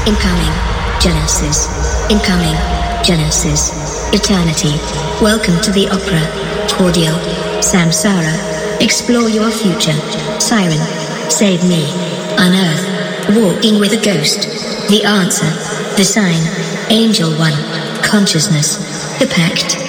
Incoming. Genesis. Incoming. Genesis. Eternity. Welcome to the opera. Cordial. Samsara. Explore your future. Siren. Save me. Unearth. Walking with a ghost. The answer. The sign. Angel 1. Consciousness. The pact.